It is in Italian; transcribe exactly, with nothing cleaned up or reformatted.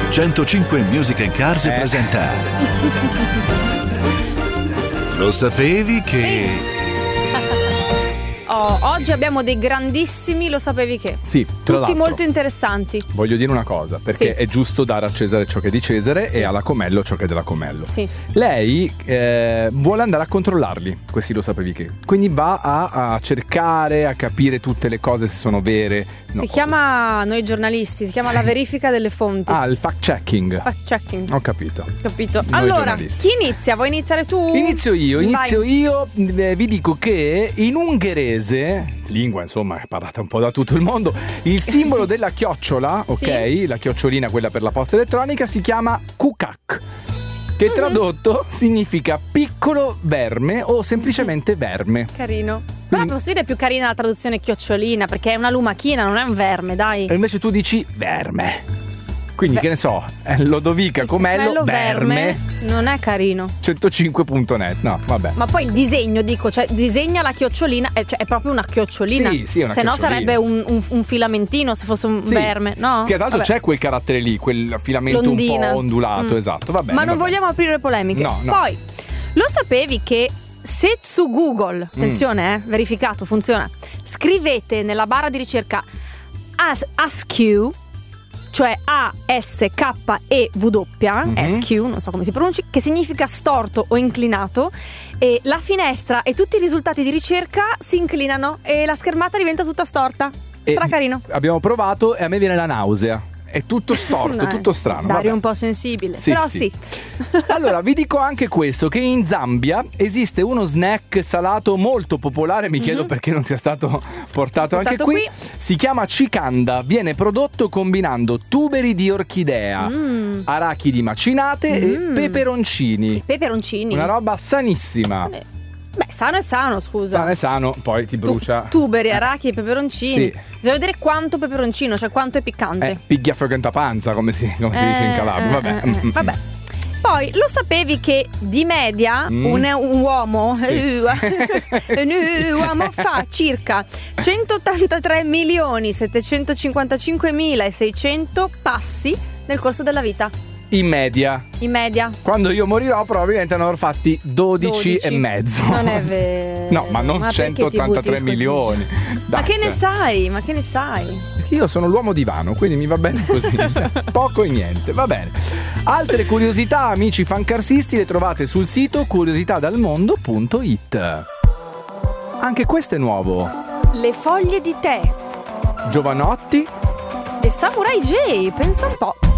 centocinque Music and Cars Eh. presenta Lo sapevi che... Sì. Oh, oggi abbiamo dei grandissimi lo sapevi che? Sì, tra Tutti l'altro, molto interessanti. voglio dire una cosa, perché Sì. è giusto dare a Cesare ciò che è di Cesare Sì. e alla Comello ciò che è della Comello. Sì. Lei eh, vuole andare a controllarli, questi lo sapevi che. Quindi va a, a cercare, a capire tutte le cose se sono vere. No. Si chiama, noi giornalisti, si chiama Sì. la verifica delle fonti. Ah, il fact checking. Fact checking. Ho capito. Capito? Noi Allora, giornalisti. chi inizia? Vuoi iniziare tu? Inizio io, inizio Vai. io, eh, vi dico che in ungherese, lingua insomma parlata un po' da tutto il mondo, il simbolo della chiocciola, ok, Sì. la chiocciolina quella per la posta elettronica, si chiama kukak, che tradotto significa piccolo verme o semplicemente verme. Carino. Però posso dire più carina la traduzione chiocciolina, perché è una lumachina, non è un verme, dai. E invece tu dici verme. Quindi Beh. che ne so, eh, Lodovica, Comello, Bello verme, non è carino. centocinque punto net. No, vabbè. Ma poi il disegno, dico, cioè disegna la chiocciolina, è, cioè, è proprio una chiocciolina. Sì, sì, è una se no chiocciolina. sarebbe un, un- un filamentino se fosse un Sì. verme, no? Che tra l'altro Vabbè. c'è quel carattere lì, quel filamento L'ondina. un po' ondulato, Mm. esatto, va bene. Ma non va bene. vogliamo aprire polemiche. No, no. Poi, lo sapevi che se su Google, Mm. attenzione, eh, verificato, funziona, scrivete nella barra di ricerca as- Askew, cioè A S K E W, Mhm. Askew, non so come si pronunci, che significa storto o inclinato, e la finestra e tutti i risultati di ricerca si inclinano e la schermata diventa tutta storta. E Stracarino. Abbiamo provato e a me viene la nausea. È tutto storto, Dai, tutto strano. Dario vabbè. è un po' sensibile, Sì, però sì. sì. Allora, vi dico anche questo, che in Zambia esiste uno snack salato molto popolare, mi chiedo Mhm. perché non sia stato portato, anche Portato qui. qui. Si chiama Cicanda, viene prodotto combinando tuberi di orchidea, Mm. arachidi macinate e Mm. peperoncini. Peperoncini. Una roba sanissima. Beh, sano è sano, scusa. Sano e sano, poi ti Tu- brucia. Tuberi, arachidi, peperoncini. Sì. Bisogna vedere quanto peperoncino, cioè quanto è piccante. Eh, piglia fuoco panza, come si, come si dice in Eh, Calabria. eh, Vabbè. eh, eh. Vabbè. Poi lo sapevi che di media Mm. un, un uomo Sì. un uomo fa circa centottantatré milioni settecentocinquantacinque mila e seicento passi nel corso della vita, In media. in media. Quando io morirò probabilmente ne avrò fatti dodici, e mezzo. Non è vero. No, ma non perché ti butti centottantatré così? milioni. Ma Dai, che ne cioè, sai? Ma che ne sai? io sono l'uomo divano, quindi mi va bene così. Poco e niente, va bene. Altre curiosità, amici fancarsisti, le trovate sul sito curiositadalmondo punto it. Anche questo è nuovo. Le foglie di tè Giovanotti. e Samurai J, pensa un po'.